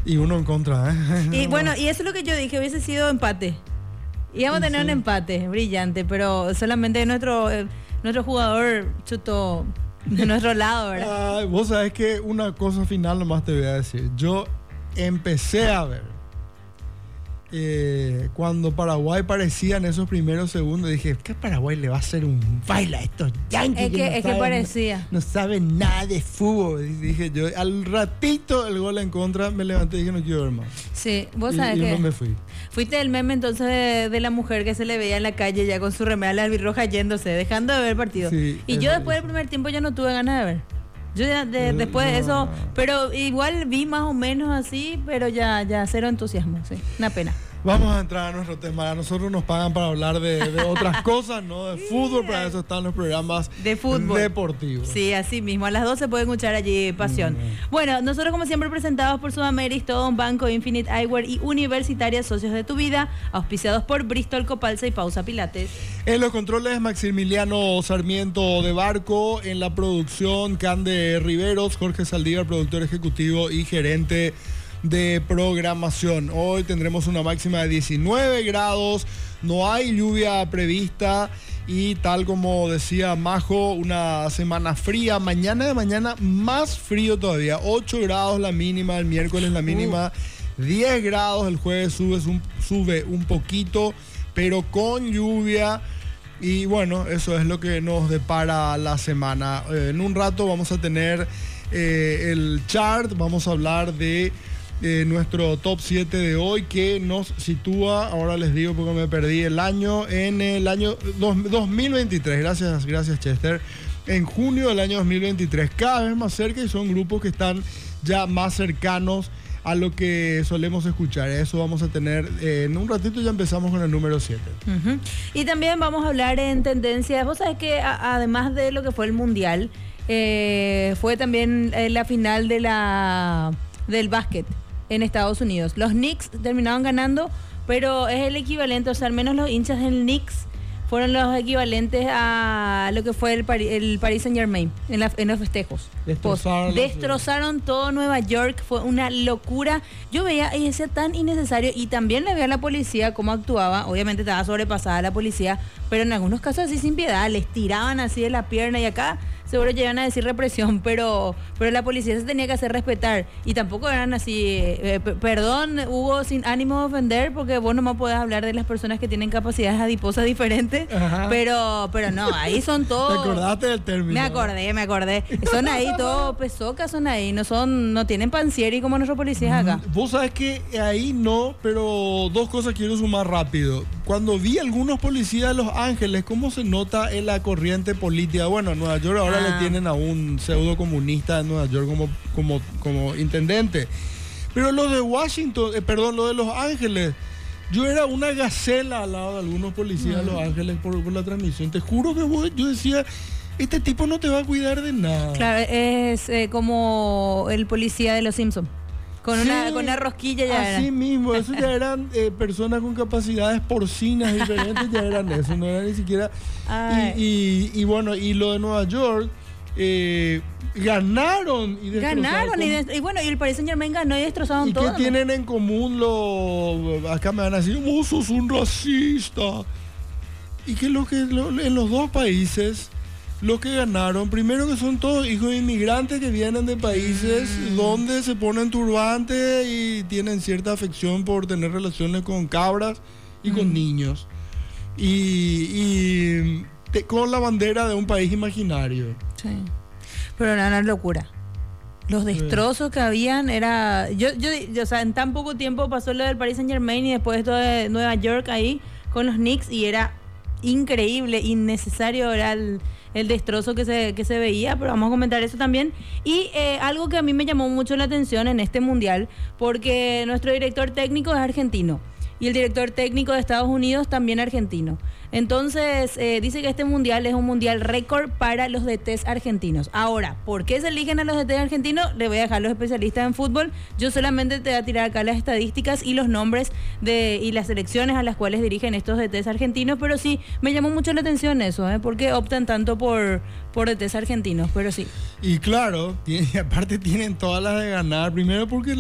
Y uno en contra, ¿eh? Y bueno, y eso es lo que yo dije, hubiese sido empate. Íbamos a tener un empate brillante, pero solamente nuestro jugador chutó de nuestro lado, ¿verdad? Ay, vos sabés que una cosa final nomás te voy a decir. Yo empecé a ver cuando Paraguay parecía en esos primeros segundos, dije, ¿qué Paraguay le va a hacer un baile a estos yanquis? Es que parecía. No saben nada de fútbol. Y dije yo, al ratito el gol en contra, me levanté y dije, no quiero ver más. Sí, vos sabés que... Y no me fui. Fuiste el meme entonces de la mujer que se le veía en la calle ya con su remera la albirroja yéndose, dejando de ver el partido. Sí, y yo después del primer tiempo ya no tuve ganas de ver. Yo ya después de eso, pero igual vi más o menos así, pero ya cero entusiasmo, sí, una pena. Vamos a entrar a nuestro tema. A nosotros nos pagan para hablar de otras cosas, no de fútbol. Para eso están los programas de fútbol deportivos. Sí, así mismo. A las 12 pueden escuchar allí Pasión. Bueno, nosotros como siempre presentados por Sudameris, todo un banco, Infinite Eyewear y Universitaria, socios de tu vida, auspiciados por Bristol, Copalsa y Pausa Pilates. En los controles, Maximiliano Sarmiento de Barco. En la producción, Cande Riveros, Jorge Saldívar, productor ejecutivo y gerente de programación. Hoy tendremos una máxima de 19 grados, no hay lluvia prevista y tal como decía Majo, una semana fría. Mañana más frío todavía, 8 grados la mínima, el miércoles la mínima 10 grados, el jueves sube un poquito, pero con lluvia. Y bueno, eso es lo que nos depara la semana. En un rato vamos a tener el chart, vamos a hablar de nuestro top 7 de hoy, que nos sitúa, ahora les digo porque me perdí el año, en el año 2023. Gracias Chester. En junio del año 2023, cada vez más cerca, y son grupos que están ya más cercanos a lo que solemos escuchar. Eso vamos a tener en un ratito. Ya empezamos con el número 7. Y también vamos a hablar en tendencias. Vos sabés que además de lo que fue el Mundial, fue también la final del básquet en Estados Unidos. Los Knicks terminaron ganando, pero es el equivalente, o sea, al menos los hinchas del Knicks fueron los equivalentes a lo que fue el Paris Saint-Germain en los festejos. Destrozaron todo Nueva York, fue una locura. Yo veía y decía tan innecesario, y también le veía a la policía cómo actuaba. Obviamente estaba sobrepasada la policía, pero en algunos casos así sin piedad, les tiraban así de la pierna, y acá seguro llegan a decir represión, pero la policía se tenía que hacer respetar, y tampoco eran así, perdón Hugo, sin ánimo de ofender, porque vos nomás podés hablar de las personas que tienen capacidades adiposas diferentes. Ajá. pero no, ahí son todos. ¿Te acordaste del término? Me acordé. Son ahí todos pesocas, son ahí, no tienen pancieri como nuestros policías acá. Vos sabés que ahí no, pero dos cosas quiero sumar rápido. Cuando vi algunos policías de Los Ángeles, cómo se nota en la corriente política. Bueno, en Nueva York ahora le tienen a un pseudo comunista en Nueva York como intendente. Pero lo de Washington, lo de Los Ángeles, yo era una gacela al lado de algunos policías de Los Ángeles por la transmisión. Te juro que yo decía, este tipo no te va a cuidar de nada. Claro, es como el policía de Los Simpsons. Con una rosquilla ya así era. Mismo, eso ya eran personas con capacidades porcinas diferentes, ya eran eso, no era ni siquiera. Y bueno, y lo de Nueva York, ganaron y destrozaron. Y bueno, y el Paris Saint-Germain ganó y destrozaron todo. ¿Y qué tienen en común acá me van a decir, vos sos un racista? Y que en los dos países, los que ganaron, primero que son todos hijos de inmigrantes que vienen de países donde se ponen turbantes y tienen cierta afección por tener relaciones con cabras y con niños. Con la bandera de un país imaginario. Sí. Pero era una locura. Los destrozos que habían era... o sea, en tan poco tiempo pasó lo del Paris Saint-Germain y después esto de Nueva York ahí con los Knicks, y era increíble, innecesario era el destrozo que se veía, pero vamos a comentar eso también. Y algo que a mí me llamó mucho la atención en este mundial, porque nuestro director técnico es argentino y el director técnico de Estados Unidos también argentino. Entonces, dice que este mundial es un mundial récord para los DTs argentinos. Ahora, ¿por qué se eligen a los DTs argentinos? Le voy a dejar a los especialistas en fútbol. Yo solamente te voy a tirar acá las estadísticas y los nombres y las selecciones a las cuales dirigen estos DTs argentinos, pero sí, me llamó mucho la atención eso, ¿por qué optan tanto por DTs argentinos? Pero sí. Y claro, aparte tienen todas las de ganar. Primero porque